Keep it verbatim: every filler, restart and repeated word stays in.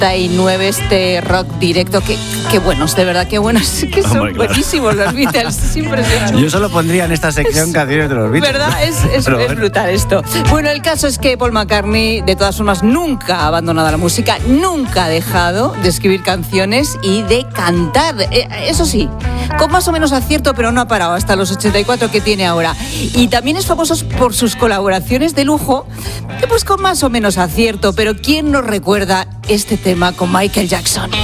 ochenta y nueve, este rock directo, que, que buenos, de verdad, qué buenos, que son Hombre, claro. buenísimos los Beatles, es impresionante. Yo solo pondría en esta sección es, canciones de los Beatles. ¿Verdad? Es, es, Pero, es brutal esto. Bueno, el caso es que Paul McCartney, de todas formas, nunca ha abandonado la música, nunca ha dejado de escribir canciones y de cantar. Eh, eso sí, con más o menos acierto, pero no ha parado hasta los ochenta y cuatro que tiene ahora. Y también es famoso por sus colaboraciones de lujo, que pues con más o menos acierto, pero ¿quién nos recuerda este tema con Michael Jackson?